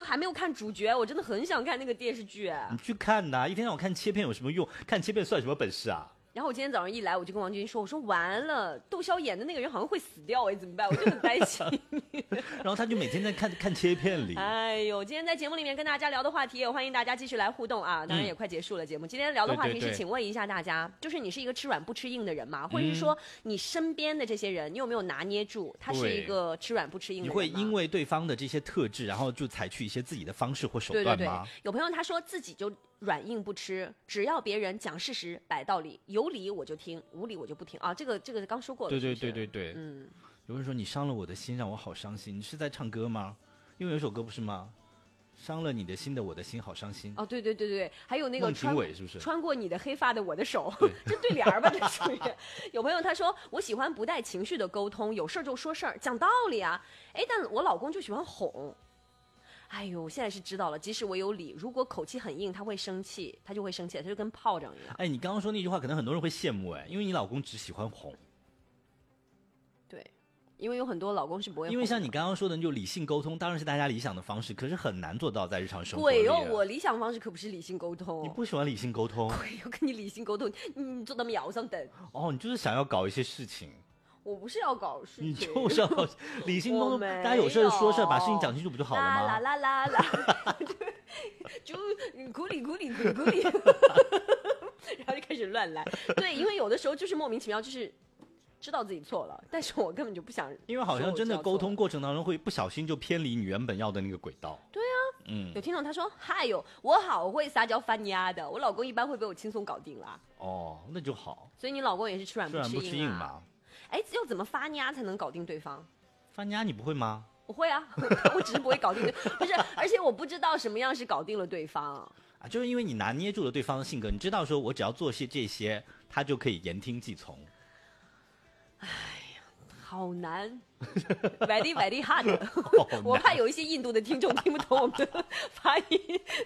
还没有看主角，我真的很想看那个电视剧。 你去看呐，一天让我看切片有什么用？看切片算什么本事啊？ 然后我今天早上一来，我就跟王俊说：“我说完了，窦骁演的那个人好像会死掉哎，怎么办？我就很担心。” 然后他就每天在看切片里。 哎呦，今天在节目里面跟大家聊的话题，也欢迎大家继续来互动啊！当然也快结束了节目。今天聊的话题是，请问一下大家，就是你是一个吃软不吃硬的人吗？或者是说你身边的这些人，你有没有拿捏住他是一个吃软不吃硬的人吗？ 你会因为对方的这些特质，然后就采取一些自己的方式或手段吗？ 对对对，有朋友他说自己就软硬不吃，只要别人讲事实、摆道理，有理我就听，无理我就不听啊。这个刚说过了。 对对对对对，有人说你伤了我的心，让我好伤心。你是在唱歌吗？因为有一首歌不是吗？伤了你的心的我的心好伤心。 哦，对对对对，还有那个孟庭苇是不是？ 穿过你的黑发的我的手，这对联儿吧？这属于。有朋友他说我喜欢不带情绪的沟通，有事儿就说事儿，讲道理啊。哎，但我老公就喜欢哄。哎呦，现在是知道了，即使我有理，如果口气很硬，他会生气，他就会生气，他就跟炮仗一样。 哎，你刚刚说那句话，可能很多人会羡慕哎，因为你老公只喜欢哄。 对，因为有很多老公是不会哄的。 因为像你刚刚说的，就理性沟通，当然是大家理想的方式，可是很难做到在日常生活里。 鬼哦，我理想方式可不是理性沟通。 你不喜欢理性沟通？ 鬼，我跟你理性沟通，你坐到苗上等。 哦，你就是想要搞一些事情。 我不是要搞事情， 你就是要搞理性沟通，大家有事说事，把事情讲清楚不就好了吗？ 啦啦啦啦啦，就咕里咕里咕咕里，然后就开始乱来。对，因为有的时候就是莫名其妙，就是知道自己错了，但是我根本就不想。 因为好像真的沟通过程当中会不小心就偏离你原本要的那个轨道。 对啊，有听众他说：“嗨哟，我好会撒娇翻鸭的，我老公一般会被我轻松搞定啦。” 哦，那就好。 所以你老公也是吃软不吃硬嘛？ 哎，要怎么发嗲才能搞定对方？ 发嗲你不会吗？ 我会啊，我只是不会搞定不是，而且我不知道什么样是搞定了对方啊，就是因为你拿捏住了对方的性格，你知道说我只要做些这些，他就可以言听计从。 哎呀，好难，very very hard。我怕有一些印度的听众听不懂我们的发音。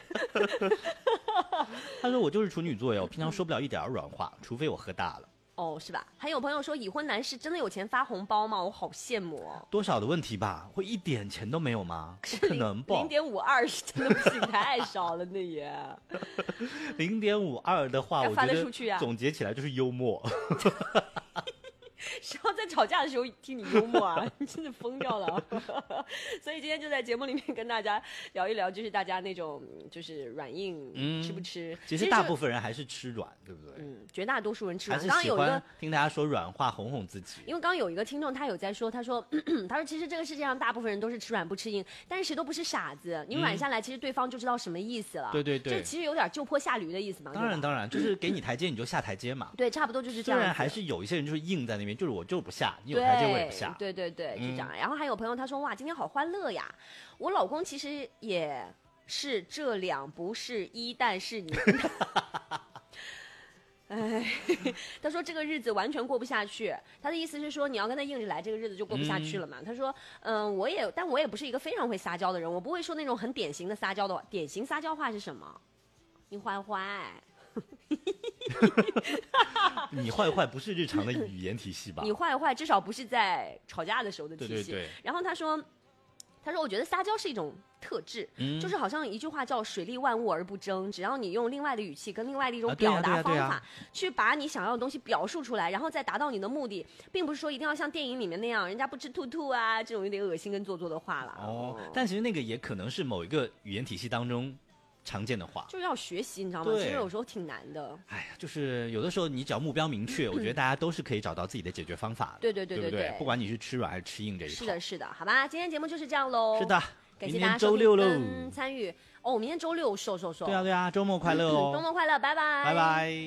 他说我就是处女座呀，我平常说不了一点软话，除非我喝大了。 哦，是吧？还有朋友说已婚男士真的有钱发红包吗？我好羡慕哦。 多少的问题吧，会一点钱都没有吗？不可能吧 ？0.52是真的不行，太少了那也。 0.52的话， 要发得出去啊， 我觉得总结起来就是幽默。 谁要在吵架的时候听你幽默啊？你真的疯掉了。所以今天就在节目里面跟大家聊一聊，就是大家那种就是软硬吃不吃。 其实大部分人还是吃软，对不对？ 绝大多数人吃软。 还是喜欢听大家说软话哄哄自己。 因为刚刚有一个听众他有在说，他说其实这个世界上大部分人都是吃软不吃硬，但是谁都不是傻子。你软下来，其实对方就知道什么意思了。 对对对， 这其实有点就坡下驴的意思嘛。 当然，就是给你台阶你就下台阶嘛。 对，差不多就是这样。 虽然还是有一些人就是硬在那边。就是我就是不下，你有台阶我也不下。 对对对，就这样。然后还有朋友他说哇，今天好欢乐呀！我老公其实也是这两不是一，但是你，哎，他说这个日子完全过不下去。他的意思是说你要跟他硬着来，这个日子就过不下去了嘛。他说我也不是一个非常会撒娇的人，我不会说那种很典型的撒娇的话。典型撒娇话是什么？你坏坏。 你坏坏不是日常的语言体系吧？ 你坏坏至少不是在吵架的时候的体系。 对。 然后他说我觉得撒娇是一种特质，就是好像一句话叫水利万物而不争，只要你用另外的语气跟另外的一种表达方法去把你想要的东西表述出来，然后再达到你的目的，并不是说一定要像电影里面那样人家不吃兔兔啊这种有点恶心跟做作的话了。 但其实那个也可能是某一个语言体系当中常见的话， 就是要学习，你知道吗？其实有时候挺难的。 哎呀，就是有的时候你只要目标明确，我觉得大家都是可以找到自己的解决方法的。对，不管你是吃软还是吃硬这一套。 是的，好吧，今天节目就是这样喽。 是的， 感谢大家收听跟参与。明天周六，瘦。 对啊，周末快乐哦！ 周末快乐，拜拜， 拜拜。